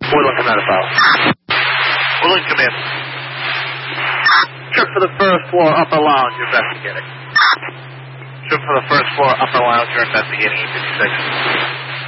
Woodland Command File. Woodland Command. Trip for the first floor, upper lounge, you're investigating. Trip for the first floor, upper lounge, you're investigating, 56.